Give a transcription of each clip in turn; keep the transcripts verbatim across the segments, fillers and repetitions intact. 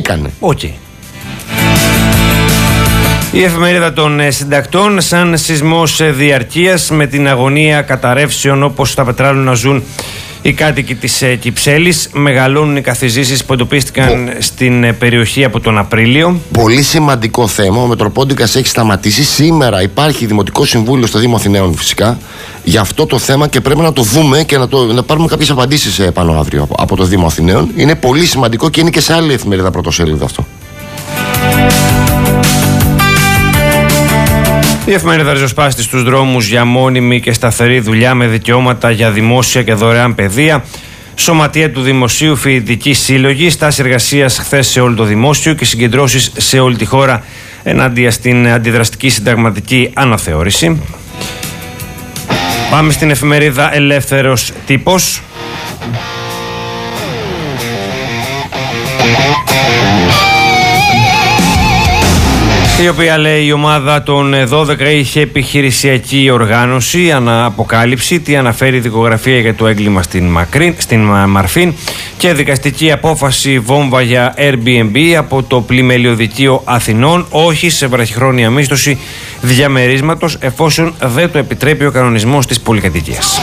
Μπήκανε. Οκ. Okay. Η εφημερίδα των συντακτών, σαν σεισμός διαρκείας με την αγωνία καταρρεύσεων όπως τα πετράλου να ζουν οι κάτοικοι της Κυψέλης. Μεγαλώνουν οι καθιζήσεις που εντοπίστηκαν Πο... στην περιοχή από τον Απρίλιο. Πολύ σημαντικό θέμα. Ο Μετροπόντικας έχει σταματήσει. Σήμερα υπάρχει Δημοτικό Συμβούλιο στο Δήμο Αθηναίων φυσικά για αυτό το θέμα και πρέπει να το δούμε και να, το, να πάρουμε κάποιες απαντήσεις επάνω αύριο από, από το Δήμο Αθηναίων. Είναι πολύ σημαντικό και είναι και σε άλλη εφημερίδα πρωτοσέλιδο αυτό. Η εφημερίδα ριζοσπάστη στους δρόμους για μόνιμη και σταθερή δουλειά με δικαιώματα για δημόσια και δωρεάν παιδεία. Σωματεία του Δημοσίου, φοιτητική σύλλογη, στάση εργασίας χθες σε όλο το δημόσιο και συγκεντρώσεις σε όλη τη χώρα ενάντια στην αντιδραστική συνταγματική αναθεώρηση. Πάμε στην εφημερίδα Ελεύθερος Τύπος. Η οποία λέει η ομάδα των δώδεκα είχε επιχειρησιακή οργάνωση, αναποκάλυψη, τι αναφέρει η δικογραφία για το έγκλημα στην, Μακρύν, στην Μαρφίν και δικαστική απόφαση βόμβα για Airbnb από το Πλημελιωδικείο Αθηνών, όχι σε βραχυχρόνια μίσθωση διαμερίσματος εφόσον δεν το επιτρέπει ο κανονισμός της πολυκατοικίας.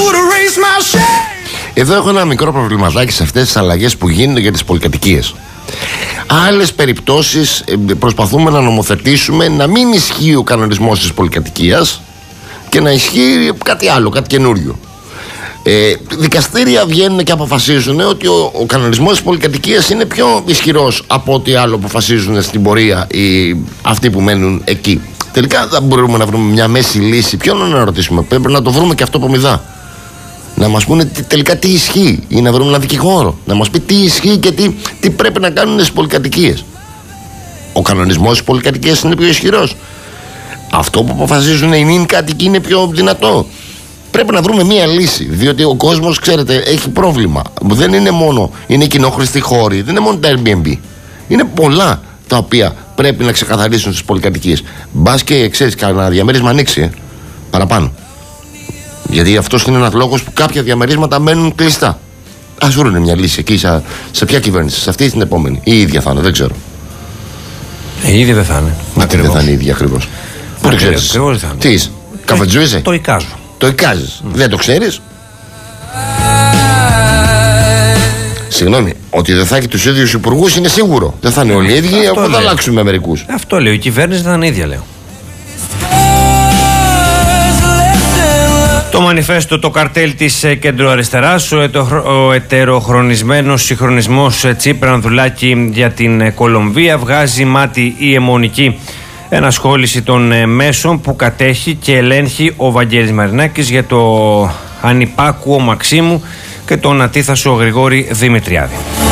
Εδώ έχω ένα μικρό προβληματάκι σε αυτές τις αλλαγές που γίνονται για τις πολυκατοικίες. Άλλες περιπτώσεις προσπαθούμε να νομοθετήσουμε να μην ισχύει ο κανονισμός της πολυκατοικίας και να ισχύει κάτι άλλο, κάτι καινούριο. Ε, δικαστήρια βγαίνουν και αποφασίζουν ότι ο, ο κανονισμός της πολυκατοικίας είναι πιο ισχυρός από ό,τι άλλο αποφασίζουν στην πορεία οι, αυτοί που μένουν εκεί. Τελικά δεν μπορούμε να βρούμε μια μέση λύση. Ποιον να ρωτήσουμε, πρέπει να το βρούμε και αυτό από μηδά. Να μας πούνε τι, τελικά τι ισχύει, ή να βρούμε ένα δικηγόρο να μας πει τι ισχύει και τι, τι πρέπει να κάνουν στις πολυκατοικίες. Ο κανονισμός της πολυκατοικίας είναι πιο ισχυρός. Αυτό που αποφασίζουν οι νυν κάτοικοι είναι πιο δυνατό. Πρέπει να βρούμε μία λύση, διότι ο κόσμος, ξέρετε, έχει πρόβλημα. Δεν είναι μόνο, είναι κοινόχρηστοι χώροι, δεν είναι μόνο τα Airbnb. Είναι πολλά τα οποία πρέπει να ξεκαθαρίσουν στις πολυκατοικίες. Μπας και ξέρεις, κανένα διαμέρισμα ανοίξει, ε, παραπάνω. Γιατί αυτός είναι ένας λόγος που κάποια διαμερίσματα μένουν κλειστά. Ας βρουν μια λύση εκεί, σε, σε ποια κυβέρνηση, σε αυτή ή στην επόμενη. Ή η ίδια θα είναι, δεν ξέρω. Ε, η ίδια δεν θα είναι. Μα τι δεν θα είναι η ίδια ακριβώς. Πού το ξέρεις? Ακριβώς δεν θα είναι. Τι είσαι, καφετζούιζε? Το εικάζω. Το εικάζεις. Mm. Δεν το ξέρεις? Συγγνώμη, ότι δεν θα έχει τους ίδιους υπουργούς είναι σίγουρο. Δεν θα είναι όλοι οι ίδιοι, οπότε θα αλλάξουμε μερικούς. Αυτό λέω. Η κυβέρνηση θα είναι ίδια, λέω. Το μανιφέστο, το καρτέλ της κεντροαριστεράς, ο, ο ετεροχρονισμένος συγχρονισμός Τσίπρα Ανδρουλάκη για την Κολομβία, βγάζει μάτι η αιμονική ενασχόληση των μέσων που κατέχει και ελέγχει ο Βαγγέλης Μαρινάκης για το ανυπάκουο Μαξίμου και τον αντίθασο Γρηγόρη Δημητριάδη.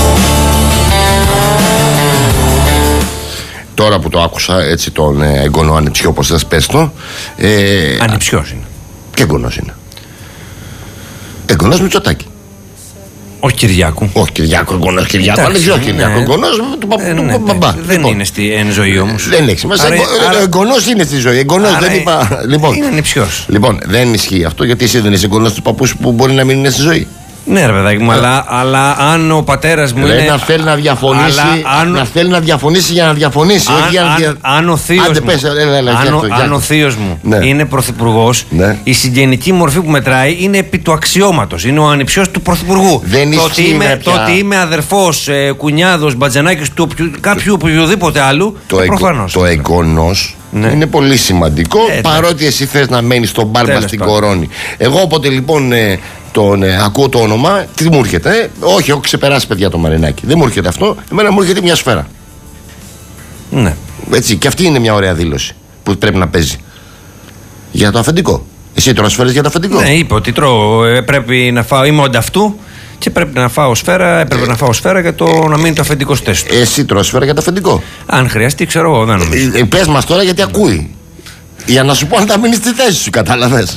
Τώρα που το άκουσα έτσι τον ε, εγγονό ανιψιό, όπως σας πες το, ε, ανιψιός είναι. Και εγγονός είναι. Εγγονός Μητσοτάκη. Όχι Κυριάκου. Όχι Κυριάκου, εγγονός Κυριάκου. Αλλά όχι Κυριάκου, εγγονός του μπαμπά. Δεν είναι στη ζωή όμως. Δεν έχει σημασία. Εγγονός είναι στη ζωή. Εγγονός δεν είπα. Είναι ανιψιός. Λοιπόν, δεν ισχύει αυτό, γιατί εσύ δεν είσαι εγγονός του παππού που μπορεί να μην είναι στη ζωή. Ναι, ρε παιδάκι μου, αλλά, αλλά αν ο πατέρας μου Λέ, είναι. Να θέλει να διαφωνήσει, αν, να θέλει να διαφωνήσει για να διαφωνήσει. Αν, όχι για να αν, δια... αν ο θείος μου, πες, έλα, έλα, αν, αυτό, αν ο θείος μου ναι. είναι πρωθυπουργός, ναι. η συγγενική μορφή που μετράει είναι επί του αξιώματος. Είναι ο ανιψιός του πρωθυπουργού. Δεν το, ότι είμαι, το ότι είμαι αδερφός, ε, κουνιάδος, μπατζανάκης του οποιου, κάποιου οποιοδήποτε άλλου. Το, ε, προφανώς, το εγγονός ναι. είναι πολύ σημαντικό. Ε, παρότι εσύ θες να μένεις στον Μπάρμπα στην Κορώνη. Εγώ όποτε λοιπόν. Ε, Τον, ε, ακούω το όνομα, τι μου έρχεται, ε? όχι, έχω ξεπεράσει παιδιά το Μαρινάκι. Δεν μου έρχεται αυτό, εμένα μου έρχεται μια σφαίρα. Ναι. Έτσι, και αυτή είναι μια ωραία δήλωση που πρέπει να παίζει. Για το αφεντικό. Εσύ τρως σφαίρες για το αφεντικό? Ναι, είπε ότι τρώω, ε, πρέπει να φάω, είμαι ονταυτού και πρέπει να φάω σφαίρα, έπρεπε ε, να φάω σφαίρα για το να μείνει το αφεντικό στη θέση του. Εσύ τρως σφαίρα για το αφεντικό? Αν χρειαστεί, ξέρω εγώ, δεν νομίζω. Ε, ε, πες μας τώρα γιατί ακούει. Για να σου πω αν θα μείνει στη θέση σου, κατάλαβες.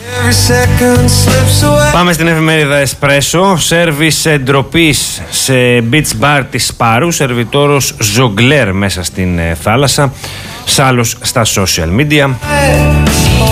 Πάμε στην εφημερίδα Εσπρέσο. Σέρβις ντροπής σε beach bar της Σπάρου. Σερβιτόρος ζογκλέρ μέσα στην ε, θάλασσα. Σάλος στα social media.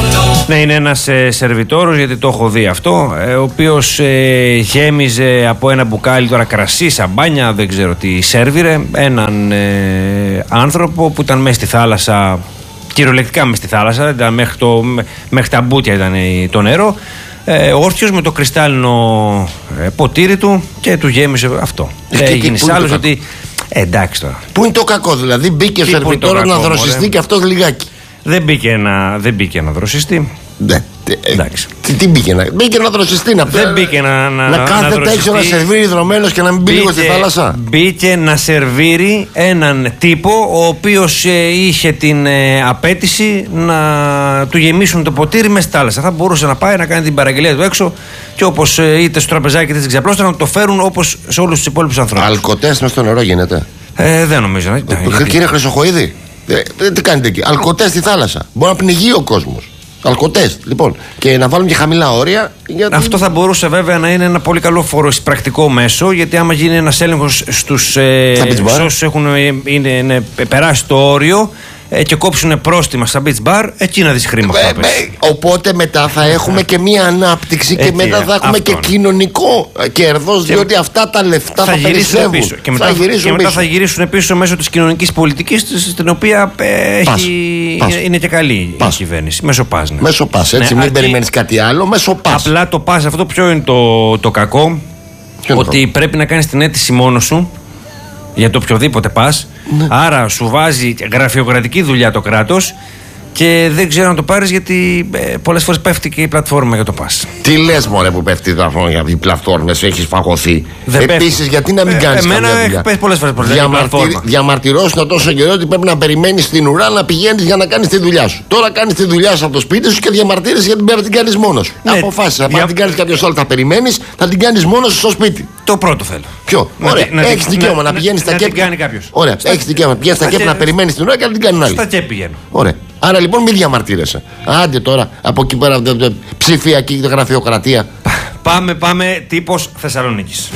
Ναι, είναι ένας ε, σερβιτόρος, γιατί το έχω δει αυτό, ε, ο οποίος ε, γέμιζε από ένα μπουκάλι τώρα κρασί, σαμπάνια, δεν ξέρω τι σέρβιρε, έναν ε, άνθρωπο που ήταν μέσα στη θάλασσα, κυριολεκτικά μέσα στη θάλασσα, ήταν μέχρι, το, μέχρι τα μπούτια ήταν το νερό, ε, όρθιος με το κρυστάλλινο ε, ποτήρι του και του γέμισε αυτό. Δεν έγινε άλλος ότι... Ε, εντάξει τώρα. Πού είναι το κακό, δηλαδή μπήκε ο σερβιτόρος να δροσιστεί και αυτός λιγάκι. Δεν μπήκε να, δεν μπήκε να δροσιστεί. Ναι. Εντάξει. Τι, τι μπήκε να, μπήκε να δροσιστεί, να, δεν μπήκε να, να, να κάθεται έξω να σερβίρει δρομένος και να μην μπει λίγο στη θάλασσα. Μπήκε να σερβίρει έναν τύπο ο οποίος ε, είχε την ε, απέτηση να του γεμίσουν το ποτήρι μες στη θάλασσα. Θα μπορούσε να πάει να κάνει την παραγγελία του έξω και όπως ε, είτε στο τραπεζάκι είτε στην ξαπλώστα να το φέρουν όπως σε όλους τους υπόλοιπους ανθρώπους. Αλκοτές μες στο νερό γίνεται. Ε, δεν νομίζω. Ε, Κύριε Χρυσοχοΐδη, ε, τι κάνετε εκεί? Αλκοτές στη θάλασσα. Μπορεί να πνιγεί ο κόσμος. Αλκοτές, λοιπόν. Και να βάλουν και χαμηλά όρια. Γιατί... Αυτό θα μπορούσε βέβαια να είναι ένα πολύ καλό φοροεισπρακτικό μέσο, γιατί άμα γίνει ένας έλεγχος στους ε, όσους έχουν ε, είναι, είναι, περάσει το όριο ε, και κόψουν πρόστιμα στα beach bar, εκεί να δεις χρήμα. Ε, ε, οπότε μετά θα έχουμε και μία ανάπτυξη και μετά θα έχουμε αυτό, και ναι. κοινωνικό κέρδος, διότι αυτά τα λεφτά θα, θα περισσεύουν. Πίσω. Και μετά, θα, γυρίσουν και μετά πίσω. θα γυρίσουν πίσω μέσω της κοινωνικής πολιτικής, στην οποία ε, πας, έχει, πας. Είναι, είναι και καλή πας. η κυβέρνηση. Μέσω πας. Ναι. Μέσω πας, έτσι, ναι, μην περιμένεις κάτι άλλο. Μέσω πας. Απλά το πας αυτό ποιο είναι το, το κακό, ποιο ότι το? πρέπει να κάνεις την αίτηση μόνος σου για το οποιοδήποτε πας. Ναι. Άρα σου βάζει γραφειοκρατική δουλειά το κράτος και δεν ξέρω να το πάρεις, γιατί ε, πολλές φορές πέφτει και η πλατφόρμα για το πας. Τι λες μωρέ που πέφτει η πλατφόρμα για τις πλατφόρμες, έχεις φαγωθεί? Επίσης γιατί να μην ε, κάνεις εμένα καμία δουλειά? Πέφτει πολλές φορές προς Διαμαρτυρ, Διαμαρτυρώσουν τόσο καιρό ότι πρέπει να περιμένεις στην ουρά να πηγαίνεις για να κάνεις τη δουλειά σου. Τώρα κάνεις τη δουλειά σου από το σπίτι σου και διαμαρτύρεσαι γιατί πρέπει να την κάνεις μόνος σου. Ναι, αποφάσισα, για... να την κάνεις κάποιος άλλο, θα περιμένεις, θα την κάνεις μόνος σου στο σπίτι. Το πρώτο θέλω. Ποιο? Ωραία, έχεις δικαίωμα να πηγαίνεις στα κέπη. Ωραία, έχεις δικαίωμα να πηγαίνεις στα κέπη να περιμένεις την ουρά και να την κάνει άλλη. Στα κέπη πηγαίνω. Ωραία. Άρα λοιπόν μην διαμαρτύρεσαι. Άντε τώρα από εκεί πέρα ψηφιακή γραφειοκρατία. Πάμε, πάμε τύπος Θεσσαλονίκης.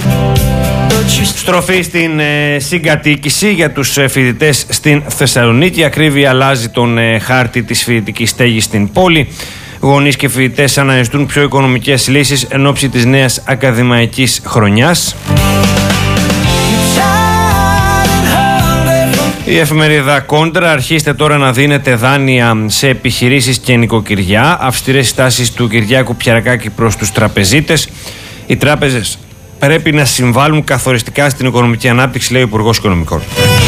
Στροφή στην ε, συγκατοίκηση για τους ε, φοιτητές στην Θεσσαλονίκη. Η ακρίβεια αλλάζει τον ε, χάρτη της φοιτητικής στέγης στην πόλη. Γονείς και φοιτητές αναζητούν πιο οικονομικές λύσεις εν ώψη της νέας ακαδημαϊκής χρονιάς. Η εφημερίδα Κόντρα: αρχίστε τώρα να δίνετε δάνεια σε επιχειρήσεις και νοικοκυριά. Αυστηρές στάσεις του Κυριάκου Πιερακάκη προς τους τραπεζίτες. Οι τράπεζες πρέπει να συμβάλλουν καθοριστικά στην οικονομική ανάπτυξη, λέει ο Υπουργός Οικονομικών.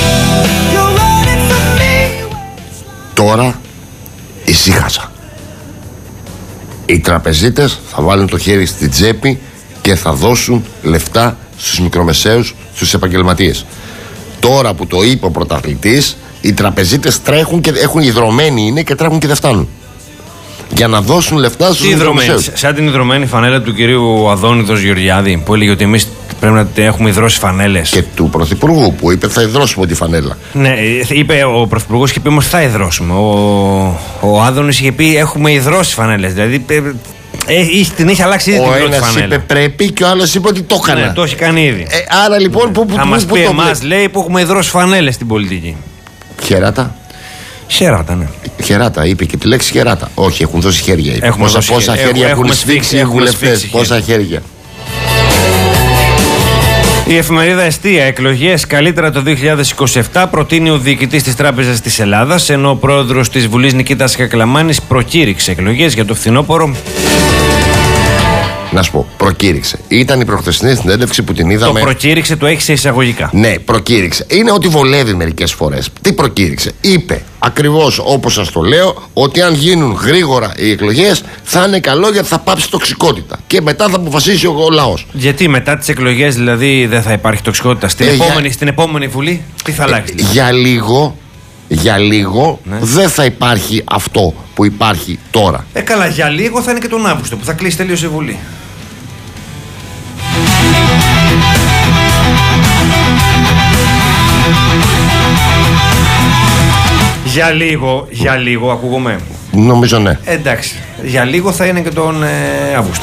Τώρα ησύχασα. Οι τραπεζίτες θα βάλουν το χέρι στην τσέπη και θα δώσουν λεφτά στους μικρομεσαίους, στους επαγγελματίες. Τώρα που το είπε ο πρωταθλητής, οι τραπεζίτες τρέχουν και έχουν ιδρωμένοι είναι και τρέχουν και δεν φτάνουν. Για να δώσουν λεφτά στους μικρομεσαίους. Σαν την ιδρωμένη φανέλα του κυρίου Αδόνιδος Γεωργιάδη, που έλεγε ότι εμείς πρέπει να έχουμε ιδρώσει φανέλες. Και του Πρωθυπουργού που είπε θα ιδρώσουμε τη φανέλα. Ναι, είπε ο Πρωθυπουργός, είχε πει όμως θα ιδρώσουμε. Ο, ο Άδωνης είχε πει έχουμε ιδρώσει φανέλες. Δηλαδή ε, την έχει αλλάξει ήδη την πρώτη φανέλα. Ο ένας είπε πρέπει και ο άλλος είπε ότι το έκανα. Ναι, το έχει κάνει ήδη. Ε, άρα λοιπόν που, που, θα που, μας που, πει που εμάς, λέει, που έχουμε ιδρώσει φανέλες στην πολιτική. Χεράτα. Χεράτα, ναι. Χεράτα, είπε και τη λέξη χεράτα. Όχι, έχουν δώσει χέρια. Έχουμε πόσα δώσει πόσα χέρια. χέρια Έχουμε έχουν σφίξει οι βουλευτές. Πόσα χέρια. Η εφημερίδα Εστία: εκλογές καλύτερα το δύο χιλιάδες είκοσι επτά, προτείνει ο διοικητής της Τράπεζας της Ελλάδας, ενώ ο πρόεδρος της Βουλής Νικήτας Κακλαμάνης προκήρυξε εκλογές για το φθινόπωρο. Να σου πω, προκήρυξε. Ήταν η προχθεσινή συνέντευξη που την είδαμε. Το προκήρυξε, το έχει σε εισαγωγικά. Ναι, προκήρυξε. Είναι ότι βολεύει μερικές φορές. Τι προκήρυξε? Είπε ακριβώς όπως σας το λέω, ότι αν γίνουν γρήγορα οι εκλογές θα είναι καλό γιατί θα πάψει τοξικότητα. Και μετά θα αποφασίσει ο, ο λαός. Γιατί μετά τις εκλογές δηλαδή δεν θα υπάρχει τοξικότητα? Στην, ε, επόμενη, για... στην επόμενη Βουλή τι θα αλλάξει? Ε, για λίγο. Για λίγο ναι. δεν θα υπάρχει αυτό που υπάρχει τώρα. Ε, καλά, για λίγο θα είναι και τον Αύγουστο που θα κλείσει τελείως η Βουλή. Για λίγο, για λίγο, ακούγομαι. Νομίζω ναι. Εντάξει, για λίγο θα είναι και τον ε, Αύγουστο.